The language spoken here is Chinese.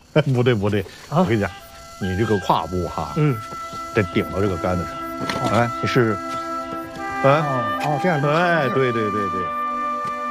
不对不对， 啊我跟你讲，你这个胯部哈，得顶到这个杆子上。哎，你试试。哎哦，这样。 哎，对对对对。